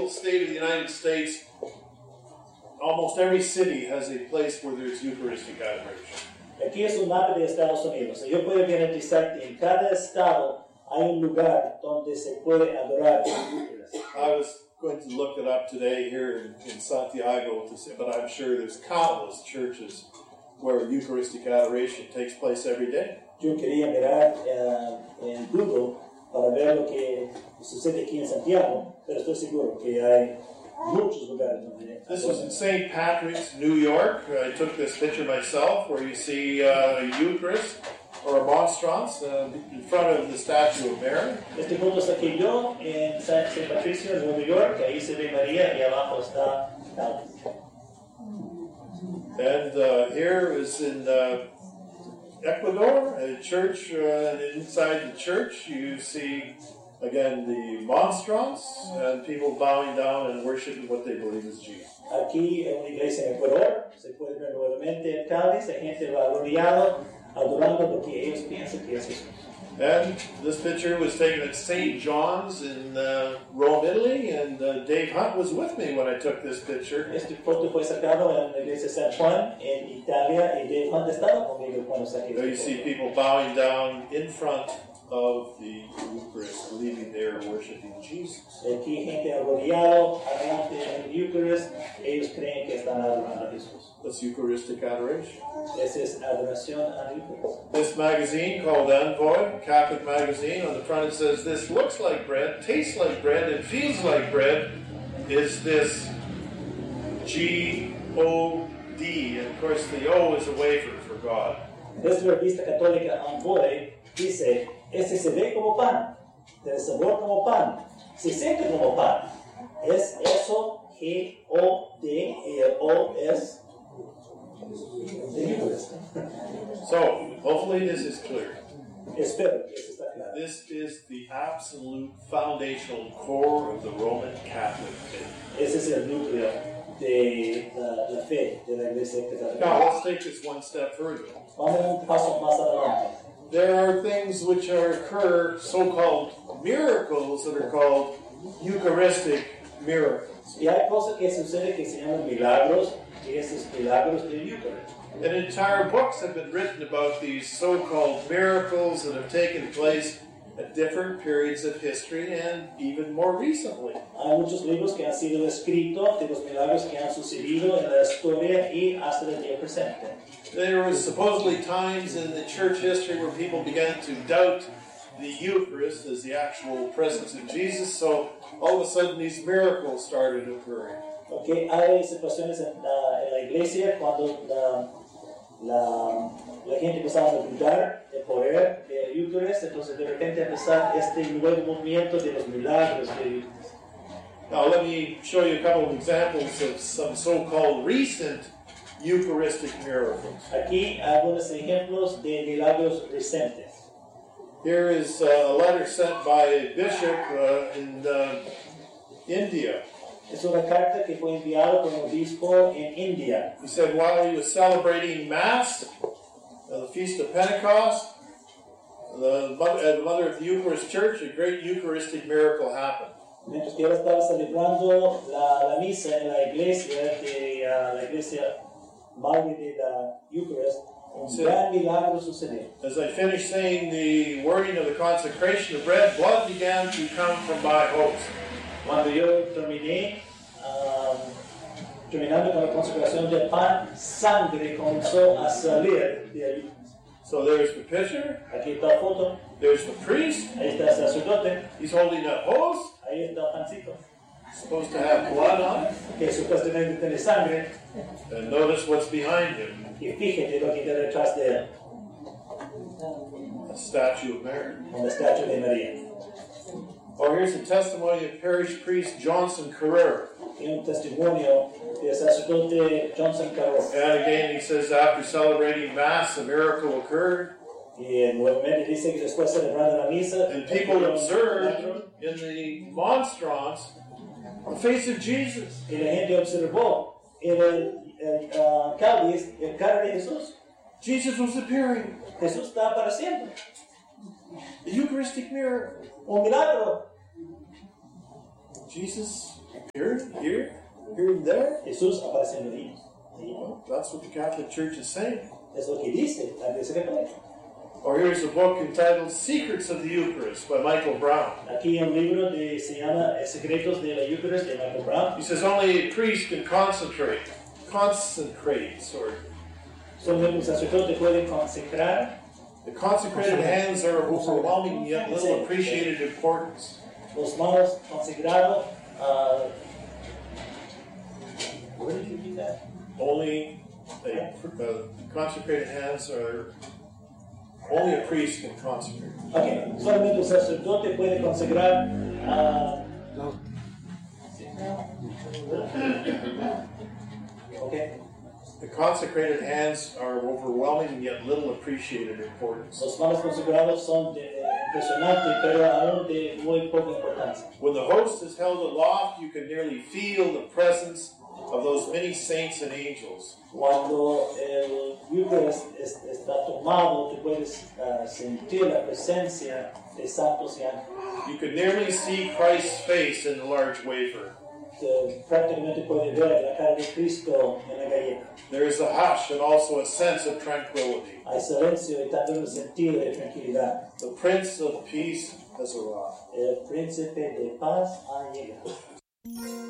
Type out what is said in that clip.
single state of the United States, almost every city has a place where there's Eucharistic adoration. Aquí es un mapa de Estados Unidos. Yo puedo garantizar que en cada estado hay un lugar donde se puede adorar el Eucarist. I was going to look it up today here in Santiago, but I'm sure there's countless churches where Eucharistic adoration takes place every day. Yo quería mirar en Google para ver lo que sucede aquí en Santiago, pero estoy seguro que hay muchos lugares donde... This was in St. Patrick's, New York. I took this picture myself where you see a Eucharist or a monstrance in front of the statue of Mary. Este foto saqué yo en San Patricio, Nueva York. Ahí se ve María y abajo está Cádiz. And here is in Ecuador, a church. Inside the church, you see again the monstrance and people bowing down and worshiping what they believe is Jesus. Aquí en una iglesia en Ecuador se puede ver nuevamente el Cádiz. La gente va arrodillado, adorando lo que ellos piensan que es Jesús. And this picture was taken at St. John's in Rome, Italy, and Dave Hunt was with me when I took this picture. Este foto fue sacado en la iglesia de San Juan en Italia y Dave Hunt estaba conmigo cuando saqué. There you see people bowing down in front of the Eucharist, believing they are worshiping Jesus. Aquí gente arrodillado adelante en el Eucharist, ellos creen que están adorando a Jesús. That's Eucharistic adoration. Esa es adoración al Eucharist. This magazine called Envoy, Catholic magazine, on the front it says, "This looks like bread, tastes like bread, and feels like bread. Is this G-O-D?" And of course the O is a wafer for God. Esta revista católica Envoy dice, este se ve como pan, tiene sabor como pan, se siente como pan. Es eso G-O-D y el O es the Eucharist. So, hopefully this is clear. Espero que eso está claro. This is the absolute foundational core of the Roman Catholic faith. Ese es el núcleo de la fe de la Iglesia Católica. Now, let's take this one step further. Vamos a dar un paso más adelante. There are things which occur, so-called miracles, that are called Eucharistic miracles. Y hay cosas que suceden que se llaman milagros, y esos milagros del Eucharist. And entire books have been written about these so-called miracles that have taken place at different periods of history and even more recently. Hay muchos libros que han sido escritos de los milagros que han sucedido en la historia y hasta el día presente. There was supposedly times in the church history where people began to doubt the Eucharist as the actual presence of Jesus, so all of a sudden these miracles started occurring. Okay, hay situaciones en la iglesia cuando la gente empezaba a dudar del poder del Eucharist, entonces de repente empezar este nuevo movimiento de los milagros del Eucharist. Now let me show you a couple of examples of some so-called recent Eucharistic miracles. Aquí algunos ejemplos de milagros recientes. Here is a letter sent by a bishop in India. Es una carta que fue enviada por un obispo en India. He said while he was celebrating Mass, the Feast of Pentecost, the Mother of the Eucharist Church, a great Eucharistic miracle happened. Mientras que él estaba celebrando la misa en la iglesia Madre de la Eucharist, un gran milagro sucedió. As I finished saying the wording of the consecration of bread, blood began to come from my host. Cuando yo terminando con la consagración del pan, sangre comenzó a salir de ahí. So there's the pitcher. Aquí está la foto. There's the priest. Ahí está el sacerdote. He's holding a hose. Ahí está el pancito. Supposed to have blood on it. Que supuestamente tiene sangre. And notice what's behind him. Y fíjate lo que está detrás de él. A statue of Mary. Una estatua de María. Oh, here's a testimony of parish priest Johnson Carrera. Y un testimonio del sacerdote Johnson Carrera. And again, he says, after celebrating Mass, a miracle occurred. Y nuevamente dice que después celebrando la misa, and people observed in the monstrance the face of Jesus. Y la gente observó en el cáliz el cara de Jesús. Jesus was appearing. Jesús está apareciendo. The Eucharistic miracle. Un milagro. Jesus Here, here, and there. Jesús aparece en ahí. Well, that's what the Catholic Church is saying. Es lo que dice la Iglesia Católica. Or here's a book entitled Secrets of the Eucharist by Michael Brown. Aquí hay un libro que se llama Secretos de la Eucharist de Michael Brown. He says only a priest can consecrate, Solo un sacerdote puede consagrar. The consecrated hands are of overwhelming yet little appreciated importance. Los manos consagrados. Where did you read that? Only consecrated hands are. Only a priest can consecrate. Okay, solamente un sacerdote puede consagrar. Okay. The consecrated hands are of overwhelming yet little appreciated importance. Los manos consagrados son impresionantes, pero aún de muy poca importancia. When the host is held aloft, you can nearly feel the presence of those many saints and angels. Cuando el Eucharist está tomado, tú puedes sentir la presencia de santos y ángeles. You can nearly see Christ's face in the large wafer. Prácticamente puedes ver la cara de Cristo en la galleta. There is a hush and also a sense of tranquility. Hay silencio y también un sentido de tranquilidad. The Prince of Peace has arrived. El príncipe de paz ha llegado.